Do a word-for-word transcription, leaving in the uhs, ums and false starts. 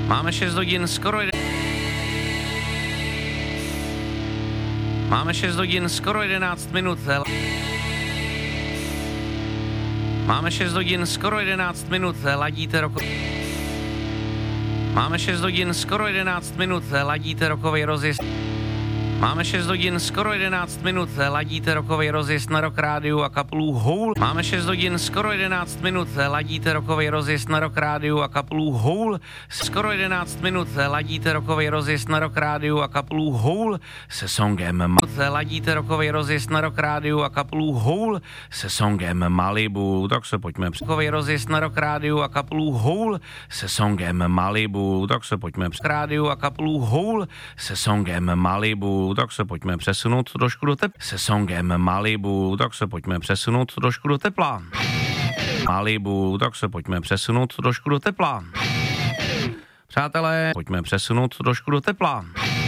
Máme šest hodin, skoro jeden... Máme šest hodin, skoro jedenáct minut. Máme šest hodin, skoro jedenáct minut. Ladíte roko... Máme šest hodin, skoro jedenáct minut. Ladíte rokový rozjezd. Máme šest hodin, skoro jedenáct minut, ladíte rokový rozjezd na Rock Rádiu a kapelu Hole. Máme šest hodin, skoro jedenáct minut, ladíte rokový rozjezd na Rock Rádiu a kapelu Hole. Skoro jedenáct minut, ladíte rokový rozjezd na Rock Rádiu a kapelu Hole se songem Ladíte rokový rozjezd na Rock Rádiu a kapelu Hole se songem Malibu. Tak se pojďme rokový rozjezd na Rock Rádiu a kapelu Hole se songem Malibu. Tak se pojďme Rock Rádiu a kapelu Hole se songem Malibu. Tak se pojďme přesunout trošku do tepla. Se songem Malibu, tak se pojďme přesunout trošku do tepla. Malibu, tak se pojďme přesunout trošku do tepla. Přátelé, pojďme přesunout trošku do tepla.